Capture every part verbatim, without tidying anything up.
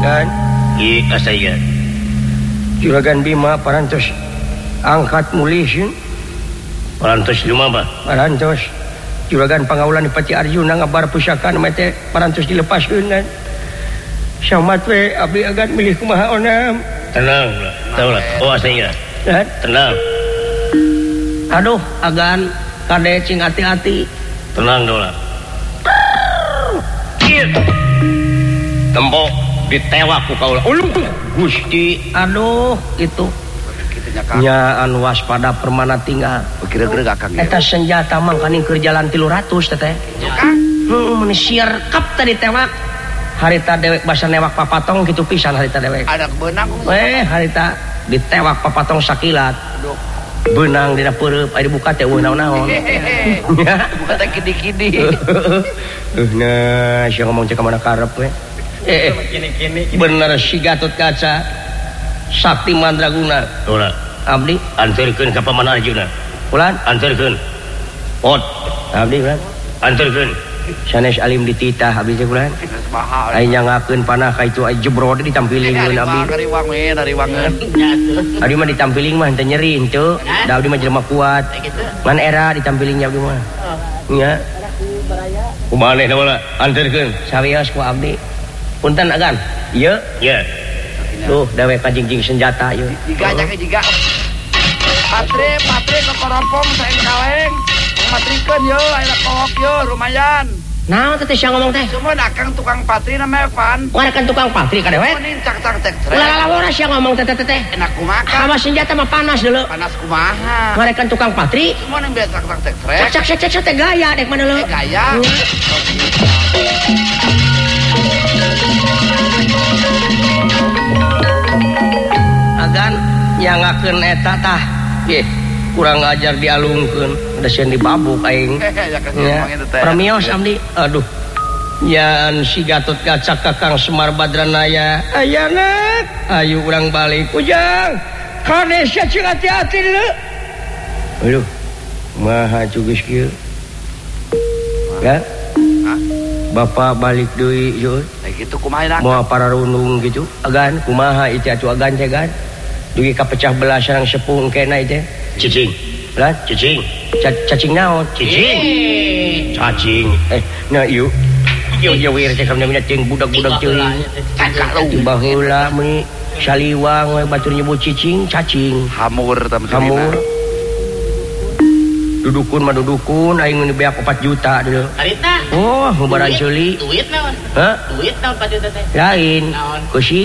kan iya saya Juragan Bima parantos angkat mulisin parantos di mana parantos Juragan Pangaulan Pati Arjuna ngabar pusaka nama teh parantos dilepaskeun kan samat we abdi agan milih kumaha onam tenang lah tahu lah oh saya kan tenang aduh agan kade cing hati-hati tenang dong lah tembok ditewak ku kaula ulung Gusti aduh itu nya anu waspada permana tinggal kira-kira kakang eta senjata mah kaning keur jalan tilu ratus teteh heeh mun siar kap tadi tewak harita dewek basa newak papatong gitu pisan harita dewek ada benang eh harita ditewak papatong sakilat aduh benang dina peureup aya dibuka teh eueuh naon-naon buka teh kidi-kidi eh nah sia ngomong cek ka mana karep we eh bener si Gatot Kaca Sakti Mandraguna ulah abdi anterkeun ka paman Arjuna ulan anterkeun pot abdi ulan anterkeun sanes alim dititah abdi teh ulan mahal ai nyangakeun panah ka itu ai jebrod ditampilingkeun abdi dari wang we dari wangeun abdi mah ditampiling mah teu nyeri henteu da abdi mah jelema kuat ngan era ditampilingnya abdi mah nya kumaha na wala anterkeun sawios ku abdi punten agan ieu ya tuh dewek kajingjing senjata ieu jiga nya ke jiga patre patre ke korompong saeng kaleng matrikeun yo aya kohok yo lumayan naon teh sia ngomong teh cuman akang tukang patri nama Evan ngarekan tukang patri ka dewek mending cak-cak tek trek ulah lawana sia ngomong teh teh teh enak kumaha sama senjata mah panas dulu panas kumaha ngarekan tukang patri cuman yang biasa cak-cak tek trek cak cak cak teh gaya dek mana lu gaya agan nyangakeun eta tah ge kurang ajar dialungkeun da sieun dibabuk aing ya premios abdi aduh nyaan si Gatot Kaca Kakang Semar Badranaya ayana ayu urang balik ujang kade sia cing hati-hati deuleu aduh maha cugis kieu ya Bapak balik deui yeuh gitu kumaha moal pararundung gitu agan kumaha itu atuh agan teh gan dugi kapecah belah sareng sepuh engkena teh cicing lan cicing cacing naon cicing cacing eh na ieu ieu ieu wir teh kana mina cing budak-budak teuing baheula meuni saliwang we batur nyebut cicing cacing hamur hamur dudukun mah dudukun aing geus beak empat juta dulu harita oh mubaran ceuli duit naon hah duit naon empat juta teh lain kusik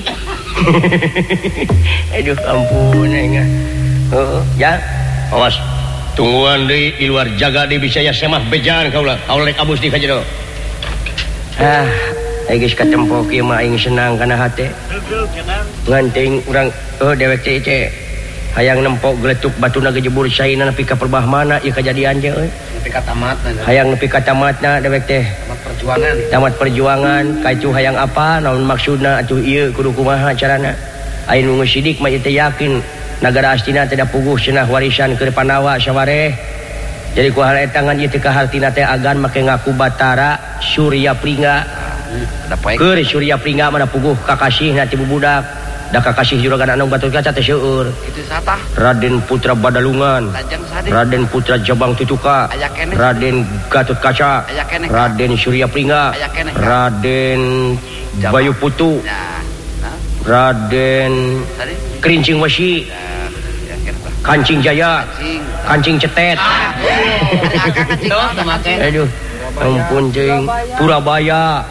aduh ampun aing heeh ya awas tungguan deui di luar jaga di Bisaya semah bejaan kaula kaula rek abus di ka jero ah aing geus katempo kieu mah aing senang kana hate nganting urang oh dewek teh teh hayang nempok geletuk batuna gejebur saina nepi ka perbah mana ieu kajadian teh euy nepi ka tamatna hayang nepi ka tamatna dewek teh tamat perjuangan tamat perjuangan kaitu hayang apa naon maksudna atuh ieu kudu kumaha carana aing nu sidik mah teh yakin nagara Astina teh da puguh cenah warisan keur Pandawa sawareh jadi ku hal eta ngan ieu teh kahartina teh agan make ngaku Batara Surya Pringga ada poek keur Surya Pringga mah da puguh kakasihna ti bubudak da kakasih juragan anu Gatot Kaca teh seueur kitu satah Raden Putra Badalungan Lajeng sadi Raden Putra Jabang Tutuka aya keneh Raden Gatot Kaca aya keneh Raden Surya Pringga aya keneh Raden Bayu Putu nah nah Raden tadi Kerincing Wesi ya keneh Kancing Jaya cing Kancing Cetet ada akang cing tuh make aduh ampun cing Purabaya